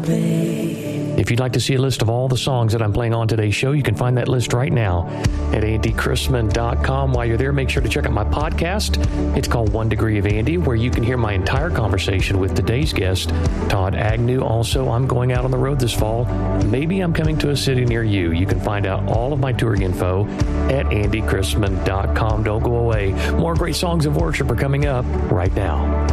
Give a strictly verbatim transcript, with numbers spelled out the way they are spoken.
If you'd like to see a list of all the songs that I'm playing on today's show, you can find that list right now at andy chrisman dot com. While you're there, make sure to check out my podcast. It's called One Degree of Andy, where you can hear my entire conversation with today's guest, Todd Agnew. Also, I'm going out on the road this fall. Maybe I'm coming to a city near you. You can find out all of my touring info at andy chrisman dot com. Don't go away. More great songs of worship are coming up right now.